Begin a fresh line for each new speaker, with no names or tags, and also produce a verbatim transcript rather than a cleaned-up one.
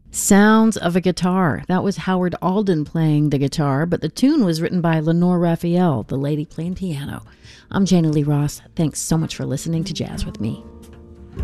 Sounds of a Guitar. That was Howard Alden playing the guitar, but the tune was written by Lenore Raphael, the lady playing piano. I'm Jana Lee Ross. Thanks so much for listening to Jazz with Me.